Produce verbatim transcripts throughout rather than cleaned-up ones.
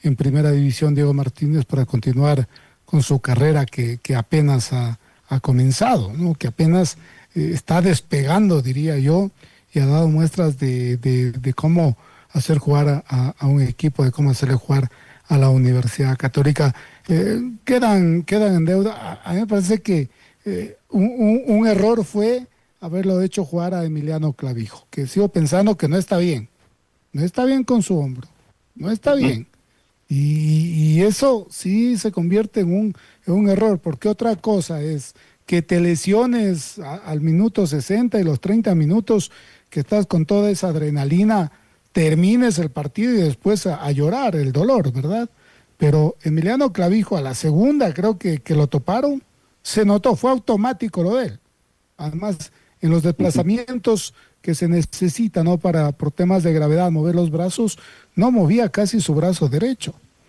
en Primera División Diego Martínez para continuar con su carrera que, que apenas ha, ha comenzado, ¿no? Que apenas eh, está despegando, diría yo, y ha dado muestras de, de, de cómo hacer jugar a, a, a un equipo, de cómo hacerle jugar a la Universidad Católica. Eh, quedan, quedan en deuda. A, a mí me parece que eh, un, un, un error fue haberlo hecho jugar a Emiliano Clavijo, que sigo pensando que no está bien, no está bien con su hombro, no está bien. Y, y eso sí se convierte en un, en un error, porque otra cosa es que te lesiones a, al minuto sesenta y los treinta minutos que estás con toda esa adrenalina, termines el partido y después a, a llorar el dolor, ¿verdad? Pero Emiliano Clavijo a la segunda creo que, que lo toparon, se notó, fue automático lo de él. Además, en los desplazamientos que se necesita, ¿no? Para, por temas de gravedad, mover los brazos, no movía casi su brazo derecho.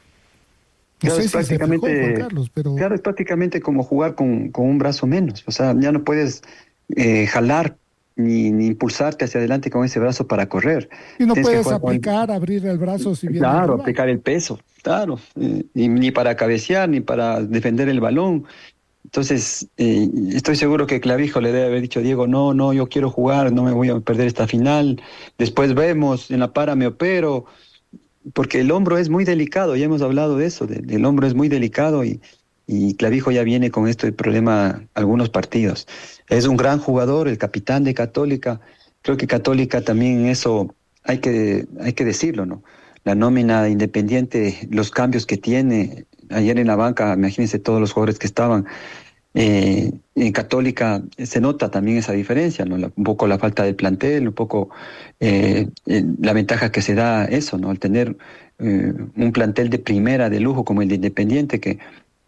No Claro, sé es si se fijó, Juan prácticamente, Carlos, pero... claro, es prácticamente como jugar con, con un brazo menos. O sea, ya no puedes eh, jalar ni, ni impulsarte hacia adelante con ese brazo para correr. Y no Tienes que puedes jugar con aplicar, abrir el brazo si el, viene el claro, rival. aplicar el peso, claro, eh, y ni para cabecear, ni para defender el balón. Entonces, eh, estoy seguro que Clavijo le debe haber dicho a Diego, no, no, yo quiero jugar, no me voy a perder esta final. Después vemos, en la para me opero, porque el hombro es muy delicado, ya hemos hablado de eso, de, el hombro es muy delicado y, y Clavijo ya viene con esto el problema algunos partidos. Es un gran jugador, el capitán de Católica. Creo que Católica también en eso hay que, hay que decirlo, ¿no? La nómina de Independiente, los cambios que tiene, ayer en la banca, imagínense todos los jugadores que estaban. Eh, en Católica se nota también esa diferencia, ¿no? La, un poco la falta de plantel, un poco eh, eh, la ventaja que se da eso, ¿no? Al tener eh, un plantel de primera, de lujo, como el de Independiente, que,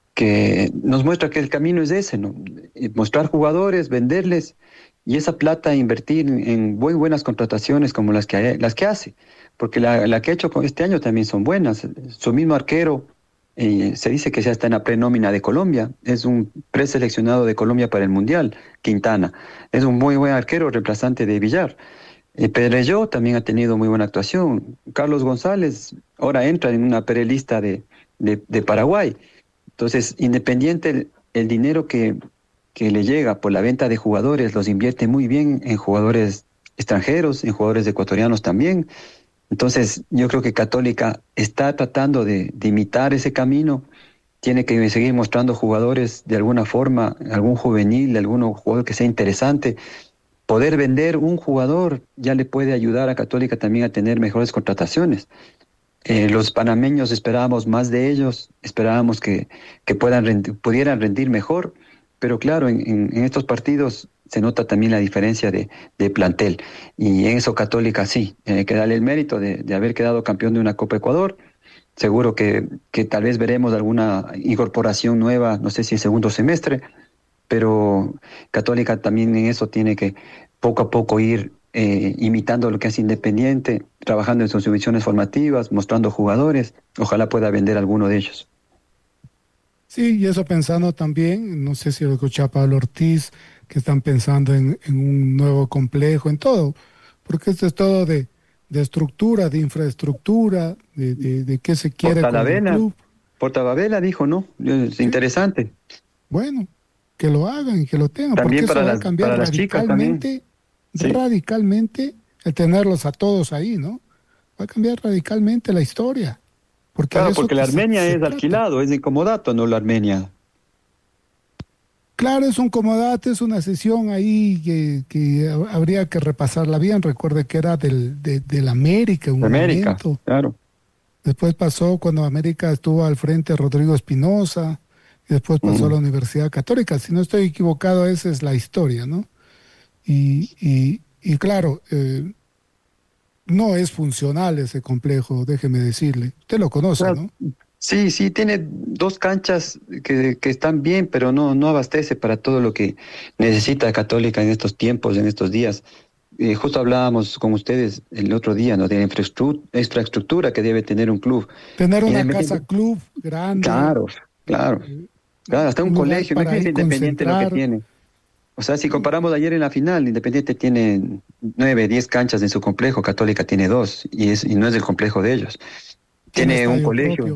que nos muestra que el camino es ese, ¿no? Eh, Mostrar jugadores, venderles y esa plata invertir en muy buenas contrataciones como las que, las que hace, porque la, la que ha hecho con este año también son buenas. Su mismo arquero. Eh, se dice que ya está en la prenómina de Colombia, es un preseleccionado de Colombia para el Mundial, Quintana. Es un muy buen arquero, reemplazante de Villar. Eh, Perelló también ha tenido muy buena actuación. Carlos González ahora entra en una prelista de, de, de Paraguay. Entonces, Independiente, el, el dinero que, que le llega por la venta de jugadores los invierte muy bien en jugadores extranjeros, en jugadores ecuatorianos también. Entonces, yo creo que Católica está tratando de, de imitar ese camino, tiene que seguir mostrando jugadores de alguna forma, algún juvenil, algún jugador que sea interesante. Poder vender un jugador ya le puede ayudar a Católica también a tener mejores contrataciones. Eh, los panameños esperábamos más de ellos, esperábamos que, que puedan rendir, pudieran rendir mejor, pero claro, en, en, en estos partidos se nota también la diferencia de, de plantel. Y en eso Católica sí, hay que darle el mérito de, de haber quedado campeón de una Copa Ecuador. Seguro que, que tal vez veremos alguna incorporación nueva, no sé si el segundo semestre, pero Católica también en eso tiene que poco a poco ir eh, imitando lo que es Independiente, trabajando en sus divisiones formativas, mostrando jugadores. Ojalá pueda vender alguno de ellos. Sí, y eso pensando también, no sé si lo escucha Pablo Ortiz, que están pensando en, en un nuevo complejo, en todo, porque esto es todo de, de estructura, de infraestructura, de, de, de qué se quiere con el Portalavena, club. Portababela dijo, ¿no? Es Sí, interesante. bueno, que lo hagan y que lo tengan, porque También eso para va a las, cambiar para las chicas también. radicalmente, Sí. radicalmente el tenerlos a todos ahí, ¿no? Va a cambiar radicalmente la historia, porque de Claro, eso porque la te- se, Armenia se es trata. alquilado, es incomodato, no la Armenia. Claro, es un comodato, es una sesión ahí que, que ha- habría que repasarla bien. Recuerde que era del, de, del América en un América, momento. claro. Después pasó cuando América estuvo al frente Rodrigo Espinosa. Y después pasó a la Mm. Universidad Católica. Si no estoy equivocado, esa es la historia, ¿no? Y, y, y claro, eh, no es funcional ese complejo, déjeme decirle. Usted lo conoce, Claro. ¿no? Sí, sí, tiene dos canchas que, que están bien, pero no, no abastece para todo lo que necesita Católica en estos tiempos, en estos días. Eh, justo hablábamos con ustedes el otro día, ¿no? De la infraestru- infraestructura que debe tener un club. Tener una casa Independiente, club grande, claro, claro, eh, claro, hasta un un lugar colegio, para imagínense ahí Independiente lo que concentrar. tiene. O sea, si ¿No? comparamos ayer en la final, Independiente tiene nueve, diez canchas en su complejo, Católica tiene dos, y, es, y no es el complejo de ellos. Tiene Tiene un estadio colegio. propio.